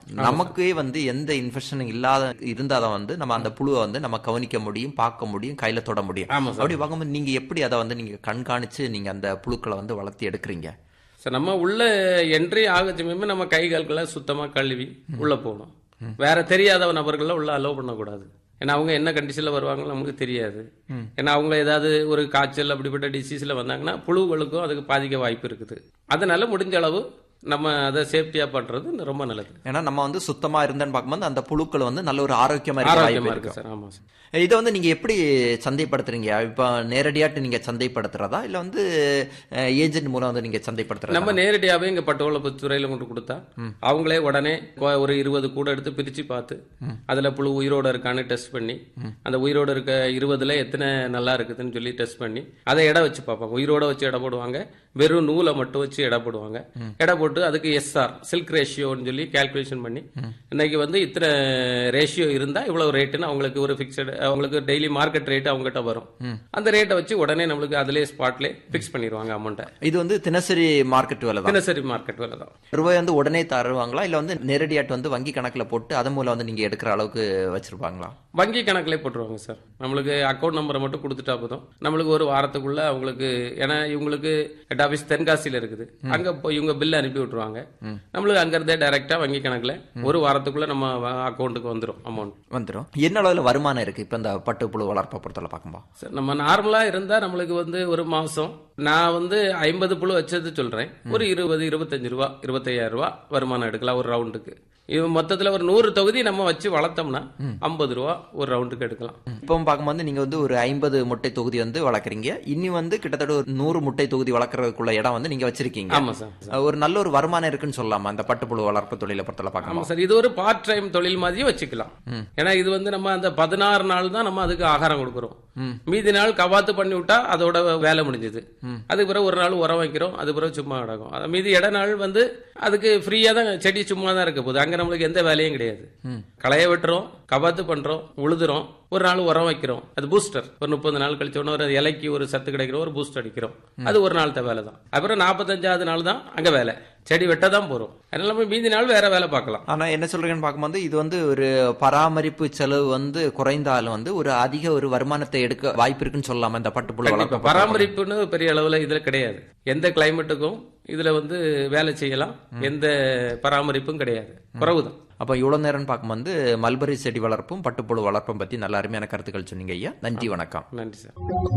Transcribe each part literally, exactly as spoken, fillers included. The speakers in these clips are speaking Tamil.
நமக்கே வந்து எந்த இன்ஃபெக்ஷன் இல்லாத இருந்தாதான் வந்து நம்ம அந்த புழுவை வந்து நம்ம கவனிக்க முடியும், பார்க்க முடியும், கையில தொட முடியும். அப்படி பார்க்கும்போது நீங்க எப்படி அதை வந்து நீங்க கண்காணிச்சு நீங்க அந்த புழுக்களை வந்து வளர்த்தி எடுக்கிறீங்க? சார், நம்ம உள்ள என்ட்ரி ஆகச்சுமே நம்ம கை கால்களை சுத்தமா கழுவி உள்ள போகணும். வேற தெரியாத நபர்களை உள்ள அலோவ் பண்ணக்கூடாது. ஏன்னா அவங்க என்ன கண்டிஷன்ல வருவாங்கன்னு நமக்கு தெரியாது. ஏன்னா அவங்க ஏதாவது ஒரு காய்ச்சல் அப்படிப்பட்ட டிசீஸ்ல வந்தாங்கன்னா புழுவுகளுக்கும் அதுக்கு பாதிக்க வாய்ப்பு இருக்குது. அதனால முடிஞ்ச அளவு நம்ம அதை சேஃப்டியா பண்றது ரொம்ப நல்லது. ஏன்னா நம்ம வந்து சுத்தமா இருந்தேன்னு பார்க்கும்போது அந்த புழுக்கள் வந்து நல்ல ஒரு ஆரோக்கியமா ஆரோக்கியமா இருக்கு சார். ஆமா சார். இதை வந்து நீங்க எப்படி சந்தைப்படுத்துறீங்க? இப்ப நேரடியாட்டு நீங்க சந்தைப்படுத்துறதா இல்ல வந்து ஏஜென்ட் மூலம் வந்து நீங்க சந்தைப்படுத்துறதா? நம்ம நேரடியாவே இங்க பட்டுவளப்பு துறையில கொண்டு கொடுத்தா அவங்களே உடனே ஒரு இருபது கூட எடுத்து பிரிச்சு பார்த்து அதுல புழு உயிரோட இருக்கான்னு டெஸ்ட் பண்ணி அந்த உயிரோட இருக்க இருபதுல எத்தனை நல்லா இருக்குதுன்னு சொல்லி டெஸ்ட் பண்ணி அதை எடை வச்சு பார்ப்பாங்க. உயிரோட வச்சு எடை போடுவாங்க, வெறும் நூலை மட்டும் வச்சு எடை போடுவாங்க. எடை போட்டு அதுக்கு எஸ்ஆர் சில்க் ரேஷியோன்னு சொல்லி கால்குலேஷன் பண்ணி இன்னைக்கு வந்து இத்தனை ரேஷியோ இருந்தா இவ்வளவு ரேட்டுன்னு அவங்களுக்கு ஒரு பிக்சட், அவங்களுக்கு டெய்லி மார்க்கெட் ரேட் அவங்ககிட்ட வரும். அந்த ரேட்டை வச்சு உடனே நம்மளுக்கு அதிலே ஸ்பாட்ல பிக்ஸ் பண்ணிடுவாங்க அமௌண்ட்டை. இது வந்து தினசரி மார்க்கெட் விலை தான். தினசரி மார்க்கெட் விலை தான். ரூபாய் வந்து உடனே தருவாங்களா இல்ல வந்து நேரடியாட்டு வந்து வங்கி கணக்குல போட்டு அதன் மூலம் வந்து நீங்க எடுக்கிற அளவுக்கு வச்சிருப்பாங்களா? வங்கி கணக்குல போட்டுருவாங்க சார். நம்மளுக்கு அக்கௌண்ட் நம்பரை மட்டும் கொடுத்துட்டா போதும். நம்மளுக்கு ஒரு வாரத்துக்குள்ள அவங்களுக்கு, ஏன்னா இவங்களுக்கு ஹெட் ஆபீஸ் தென்காசியில இருக்குது, அங்க போய் இவங்க பில் அனுப்பி விட்டுருவாங்க. நம்மளுக்கு அங்க இருந்தே டைரக்டா வங்கி கணக்குல ஒரு வாரத்துக்குள்ள நம்ம அக்கௌண்ட்டுக்கு வந்துடும் அமௌண்ட் வந்துடும். என்ன அளவுல வருமானம் இருக்கு இப்ப இந்த பட்டுப்புழு வளர்ப்பை பொறுத்தவரை பார்க்கும்போது? சார், நம்ம நார்மலா இருந்தா நம்மளுக்கு வந்து ஒரு மாசம் நான் வந்து ஐம்பது புழு வச்சது சொல்றேன், ஒரு இருபது இருபத்தஞ்சு ரூபா இருபத்தையாயிரம் ரூபா வருமானம் எடுக்கலாம் ஒரு ரவுண்டுக்கு. இவன் மொத்தத்துல ஒரு நூறு தொகுதி நம்ம வச்சு வளர்த்தோம்னா ஐம்பது ரூபா ஒரு ரவுண்டுக்கு எடுக்கலாம். இப்போ பார்க்கும்போது நீங்க வந்து ஒரு ஐம்பது முட்டை தொகுதி வந்து வளர்க்குறீங்க. இனி வந்து கிட்டத்தட்ட ஒரு நூறு முட்டை தொகுதி வளர்க்கறதுக்குள்ள இடம் வந்து நீங்க வச்சிருக்கீங்க. ஆமா சார். ஒரு நல்ல ஒரு வருமானம் இருக்குன்னு சொல்லலாமா அந்த பட்டுப்புழு வளர்ப்பு தொழிலை பொறுத்தவரை பார்க்கலாம்? சார், இது ஒரு பார்ட் டைம் தொழில் மாதிரியும் வச்சுக்கலாம். ஏன்னா இது வந்து நம்ம அந்த பதினாறு நாள் தான் நம்ம அதுக்கு ஆகாரம் கொடுக்குறோம். மீதி நாள் கவாத்து பண்ணி விட்டா அதோட வேலை முடிஞ்சது. அதுக்கு பிறகு ஒரு நாள் உரம் வைக்கிறோம், அது பிறகு சும்மா கிடக்கும். மீதி இட நாள் வந்து அதுக்கு ஃப்ரீயா தான், செடி சும்மா தான் இருக்க போகுது. அங்க நம்மளுக்கு எந்த வேலையும் கிடையாது. களைய வெட்டுறோம், கவாத்து பண்றோம், உழுதுறோம், ஒரு நாள் உரம் வைக்கிறோம், அது பூஸ்டர். ஒரு முப்பது நாள் கழிச்ச உடனே ஒரு இலைக்கு ஒரு சத்து கிடைக்கிறோம், ஒரு பூஸ்டர் அடிக்கிறோம், அது ஒரு நாள் வேலை தான். அப்புறம் நாற்பத்தஞ்சாவது நாள் தான் அங்க வேலை, செடி வெட்ட தான் போறோம். அதனால நம்ம மீதி நாள் வேற வேலை பார்க்கலாம். ஆனா என்ன சொல்றீங்கன்னு பார்க்கும்போது இது வந்து ஒரு பராமரிப்பு செலவு வந்து குறைந்தாலும் வந்து ஒரு அதிக ஒரு வருமானத்தை எடுக்க வாய்ப்பு இருக்குன்னு சொல்லலாமா இந்த பட்டுப்புழு வளர்ப்பு? பராமரிப்புன்னு பெரிய அளவுல இதுல கிடையாது. எந்த கிளைமேட்டுக்கும் இதுல வந்து வேலை செய்யலாம், எந்த பராமரிப்பும் கிடையாது, குறைவுதான். அப்ப இவ்வளவு நேரம் பார்க்கும்போது மல்பரி செடி வளர்ப்பும் பட்டுப்புழு வளர்ப்பும் பத்தி நல்ல அருமையான கருத்துக்கள் சொன்னீங்க ஐயா. நன்றி, வணக்கம். நன்றி சார்.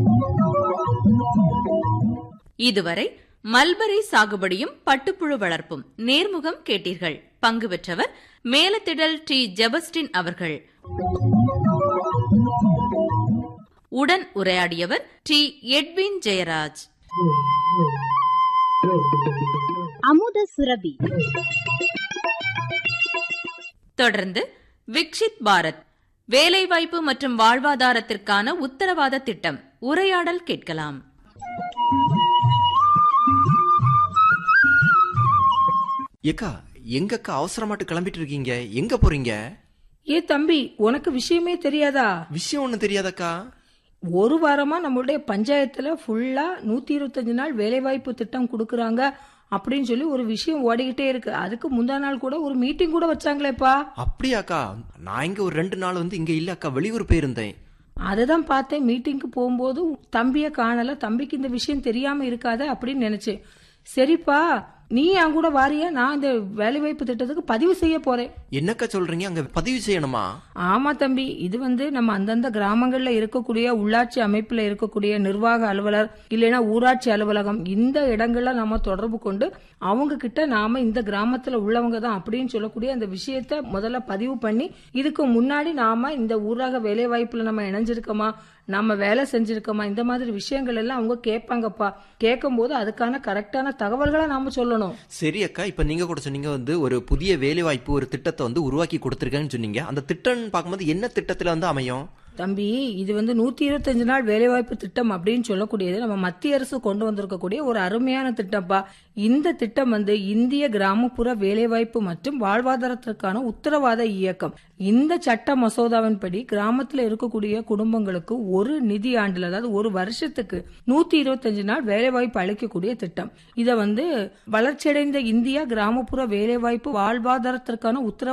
இதுவரை மல்பரி சாகுபடியும் பட்டுப்புழு வளர்ப்பும் நேர்முகம் கேட்டீர்கள். பங்கு பெற்றவர் மேலத்திடல் டி ஜெபஸ்டின் அவர்கள். உடன் உரையாடியவர் டி எட்வின் ஜெயராஜ். அமுத சுரபி. தொடர்ந்து விக்ஷித் பாரத் வேலைவாய்ப்பு மற்றும் வாழ்வாதாரத்திற்கான உத்தரவாத திட்டம் உரையாடல் கேட்கலாம். ஏக்கா, எங்கக்கா அவசரமாட்டு கிளம்பிட்டு இருக்கீங்க? எங்க போறீங்க? ஏ தம்பி, உனக்கு விஷயமே தெரியாதா? விஷயம் ஒண்ணு தெரியாதக்கா. ஒரு வாரமா நம்மளுடைய பஞ்சாயத்துல ஃபுல்லா நூத்தி இருபத்தஞ்சு நாள் வேலைவாய்ப்பு திட்டம் கொடுக்கறாங்க அப்படின்னு சொல்லி ஒரு விஷயம் ஓடிக்கிட்டே இருக்கு. அதுக்கு முந்தா நாள் கூட ஒரு மீட்டிங் கூட வச்சாங்களேப்பா. அப்படியாக்கா? நான் இங்க ஒரு ரெண்டு நாள் வந்து இங்க இல்ல அக்கா, வெளியூர் போயிருந்தேன். அததான் பார்த்தேன். மீட்டிங்க்கு போகும்போது தம்பிய காணல. தம்பிக்கு இந்த விஷயம் தெரியாம இருக்காத அப்படின்னு நினைச்சேன். சரிப்பா, நீ என் கூட வாரியா? நான் இந்த வேலைவாய்ப்பு திட்டத்துக்கு பதிவு செய்ய போறேன். என்னக்கா சொல்றீங்க? அங்க பதிவு செய்யணுமா? ஆமா தம்பி, இது வந்து நம்ம அந்தந்த கிராமங்கள்ல இருக்கக்கூடிய உள்ளாட்சி அமைப்புல இருக்கக்கூடிய நிர்வாக அலுவலர் இல்லைன்னா ஊராட்சி அலுவலகம், இந்த இடங்கள்ல நாம தொடர்பு கொண்டு அவங்க கிட்ட நாம இந்த கிராமத்துல உள்ளவங்க தான் அப்படின்னு சொல்லக்கூடிய அந்த விஷயத்த முதல்ல பதிவு பண்ணி, இதுக்கு முன்னாடி நாம இந்த ஊரக வேலை வாய்ப்புல நம்ம இணைஞ்சிருக்கோமா, நம்ம வேலை செஞ்சிருக்கோமா, இந்த மாதிரி விஷயங்கள் எல்லாம் அவங்க கேட்பாங்கப்பா. கேட்கும் போது அதுக்கான கரெக்டான தகவல்களை நாம சொல்லணும். சரி அக்கா, இப்ப நீங்க கூட சொன்னீங்க வந்து ஒரு புதிய வேலை வாய்ப்பு ஒரு திட்டத்தை வந்து உருவாக்கி கொடுத்திருக்கேன்னு சொன்னீங்க. அந்த திட்டம் பார்க்கும்போது என்ன திட்டத்துல வந்து அமையும்? தம்பி, இது வந்து நூத்தி இருபத்தஞ்சு நாள் வேலைவாய்ப்பு திட்டம் அப்படின்னு சொல்லக்கூடியது நம்ம மத்திய அரசு கொண்டு வந்திருக்கக்கூடிய ஒரு அருமையான திட்டம்ப்பா. இந்த திட்டம் வந்து இந்திய கிராமப்புற வேலைவாய்ப்பு மற்றும் வாழ்வாதாரத்திற்கான உத்தரவாத இயக்கம். இந்த சட்ட மசோதாவின்படி கிராமத்துல இருக்கக்கூடிய குடும்பங்களுக்கு ஒரு நிதி ஆண்டுல, அதாவது ஒரு வருஷத்துக்கு நூத்தி இருபத்தஞ்சு நாள் வேலைவாய்ப்பு அளிக்கக்கூடிய திட்டம். இத வந்து வளர்ச்சியடைந்த இந்தியா கிராமப்புற வேலைவாய்ப்பு வாழ்வாதாரத்திற்கான உத்தரவாத